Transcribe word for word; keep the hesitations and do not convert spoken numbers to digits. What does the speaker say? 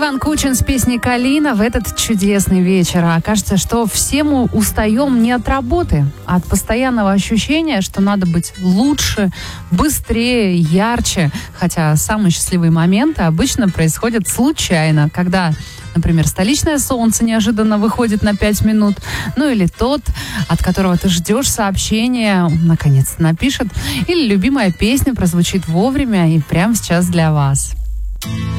Иван Кучин с песней «Калина» в этот чудесный вечер. А кажется, что все мы устаем не от работы, а от постоянного ощущения, что надо быть лучше, быстрее, ярче. Хотя самые счастливые моменты обычно происходят случайно, когда, например, столичное солнце неожиданно выходит на пять минут, ну или тот, от которого ты ждешь сообщения, наконец-то напишет, или любимая песня прозвучит вовремя и прямо сейчас для вас.